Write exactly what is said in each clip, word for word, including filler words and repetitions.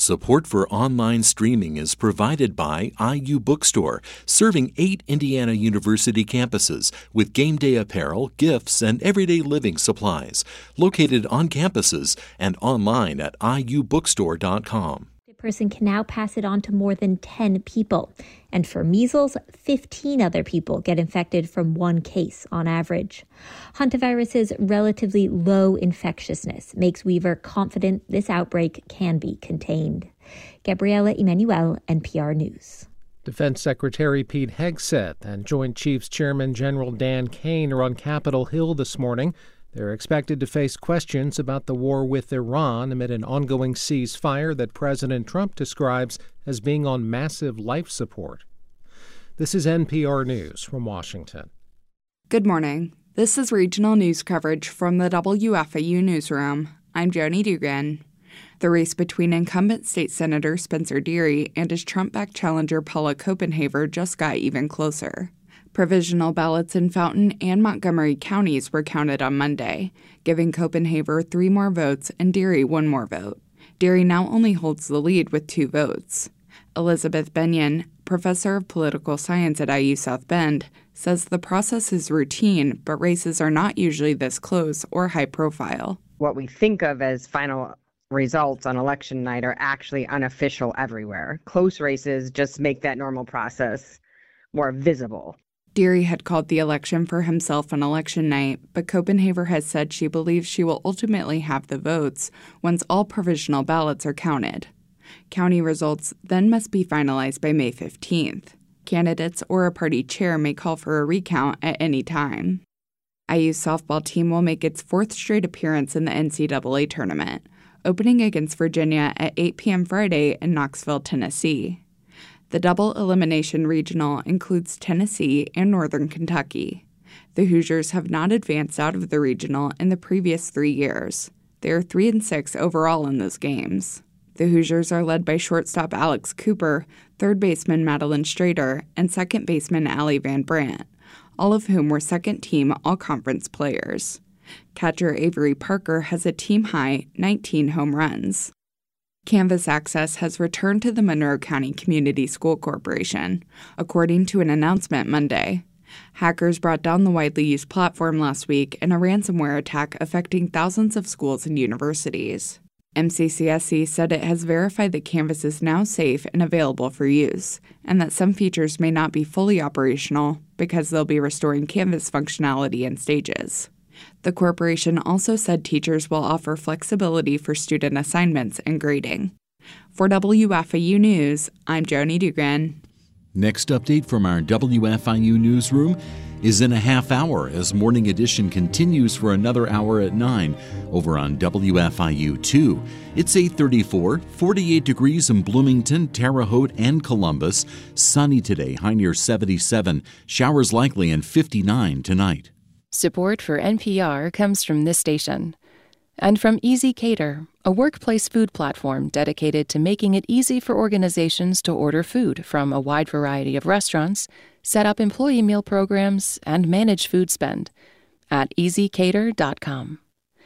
Support for online streaming is provided by I U Bookstore, serving eight Indiana University campuses with game day apparel, gifts, and everyday living supplies. Located on campuses and online at I U bookstore dot com. A person can now pass it on to more than ten people. And for measles, fifteen other people get infected from one case on average. Hantavirus's relatively low infectiousness makes Weaver confident this outbreak can be contained. Gabriela Emanuel, N P R News. Defense Secretary Pete Hegseth and Joint Chiefs Chairman General Dan Kane are on Capitol Hill this morning. They're expected to face questions about the war with Iran amid an ongoing ceasefire that President Trump describes as being on massive life support. This is N P R News from Washington. Good morning. This is regional news coverage from the W F A U newsroom. I'm Joni Dugan. The race between incumbent state Senator Spencer Deary and his Trump-backed challenger Paula Copenhaver just got even closer. Provisional ballots in Fountain and Montgomery counties were counted on Monday, giving Copenhaver three more votes and Deary one more vote. Deary now only holds the lead with two votes. Elizabeth Benyon, professor of political science at I U South Bend, says the process is routine, but races are not usually this close or high profile. What we think of as final results on election night are actually unofficial everywhere. Close races just make that normal process more visible. Deary had called the election for himself on election night, but Copenhaver has said she believes she will ultimately have the votes once all provisional ballots are counted. County results then must be finalized by May fifteenth. Candidates or a party chair may call for a recount at any time. I U's softball team will make its fourth straight appearance in the N C double A tournament, opening against Virginia at eight p.m. Friday in Knoxville, Tennessee. The double elimination regional includes Tennessee and Northern Kentucky. The Hoosiers have not advanced out of the regional in the previous three years. They are three and six overall in those games. The Hoosiers are led by shortstop Alex Cooper, third baseman Madeline Strader, and second baseman Allie Van Brandt, all of whom were second-team all-conference players. Catcher Avery Parker has a team-high nineteen home runs. Canvas access has returned to the Monroe County Community School Corporation, according to an announcement Monday. Hackers brought down the widely used platform last week in a ransomware attack affecting thousands of schools and universities. M C C S C said it has verified that Canvas is now safe and available for use, and that some features may not be fully operational because they'll be restoring Canvas functionality in stages. The corporation also said teachers will offer flexibility for student assignments and grading. For W F A U News, I'm Joni Dugan. Next update from our W F I U newsroom is in a half hour as Morning Edition continues for another hour at nine over on W F I U two. It's eight thirty-four, forty-eight degrees in Bloomington, Terre Haute, and Columbus. Sunny today, high near seventy-seven. Showers likely and fifty-nine tonight. Support for N P R comes from this station and from Easy Cater, a workplace food platform dedicated to making it easy for organizations to order food from a wide variety of restaurants, set up employee meal programs, and manage food spend at easy cater dot com.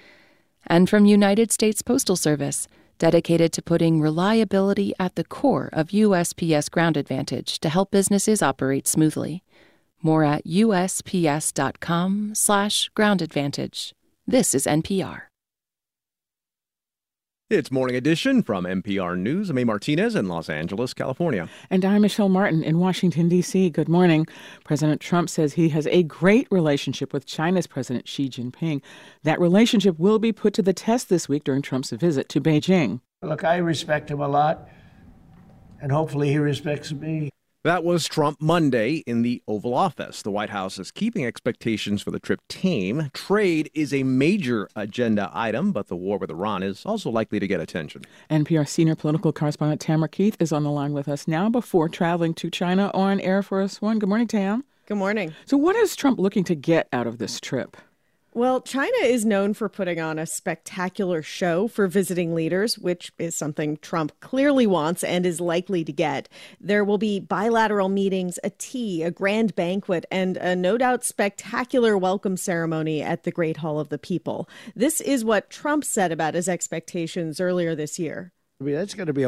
And from United States Postal Service, dedicated to putting reliability at the core of U S P S Ground Advantage to help businesses operate smoothly. More at U S P S dot com slash ground advantage. This is N P R. It's Morning Edition from N P R News. I'm A. Martinez in Los Angeles, California. And I'm Michelle Martin in Washington, D C. Good morning. President Trump says he has a great relationship with China's President Xi Jinping. That relationship will be put to the test this week during Trump's visit to Beijing. Look, I respect him a lot, and hopefully he respects me. That was Trump Monday in the Oval Office. The White House is keeping expectations for the trip tame. Trade is a major agenda item, but the war with Iran is also likely to get attention. N P R senior political correspondent Tamara Keith is on the line with us now before traveling to China on Air Force One. Good morning, Tam. Good morning. So what is Trump looking to get out of this trip? Well, China is known for putting on a spectacular show for visiting leaders, which is something Trump clearly wants and is likely to get. There will be bilateral meetings, a tea, a grand banquet, and a no doubt spectacular welcome ceremony at the Great Hall of the People. This is what Trump said about his expectations earlier this year. I mean, that's going to be